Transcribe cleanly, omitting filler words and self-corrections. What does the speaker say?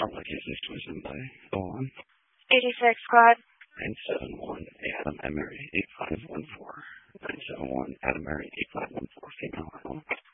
Location chosen by go on. 86 squad. 971 Adam Emery 8514. 971 Adam Emery 8514 female.